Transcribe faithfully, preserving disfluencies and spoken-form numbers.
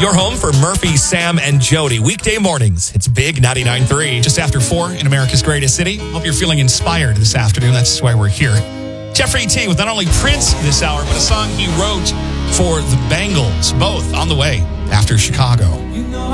Your home for Murphy, Sam, and Jody. Weekday mornings. It's Big ninety-nine point three. Just after four in America's greatest city. Hope you're feeling inspired this afternoon. That's why we're here. Jeffrey T. with not only Prince this hour, but a song he wrote for the Bangles. Both on the way after Chicago.